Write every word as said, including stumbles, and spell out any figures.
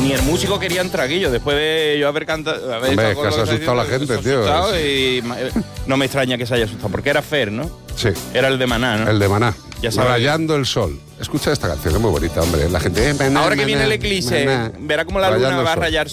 ni el músico quería entrar, Guillo, después de yo haber cantado... Haber Hombre, es que se ha asustado la gente, tío. Y no me extraña que se haya asustado, porque era Fer, ¿no? Sí. Era el de Maná, ¿no? El de Maná. Ya sabes. Rayando el sol. Escucha esta canción, es muy bonita, hombre. La gente... Eh, maná, Ahora que maná, viene el eclipse, maná. verá cómo la Rayando luna el va a sol. rayar